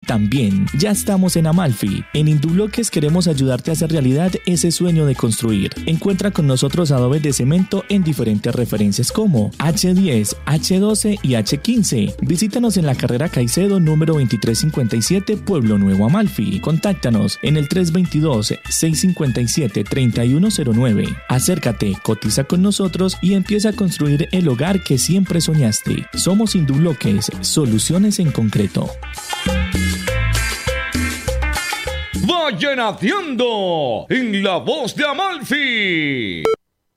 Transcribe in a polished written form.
También ya estamos en Amalfi. En Indubloques queremos ayudarte a hacer realidad ese sueño de construir. Encuentra con nosotros adobes de cemento en diferentes referencias como H10, H12 y H15. Visítanos en la carrera Caicedo número 2357, Pueblo Nuevo, Amalfi. Contáctanos en el 322-657-3109. Acércate, cotiza con nosotros y empieza a construir el hogar que siempre soñaste. Somos Indubloques, soluciones en concreto. Vayan haciendo en La Voz de Amalfi.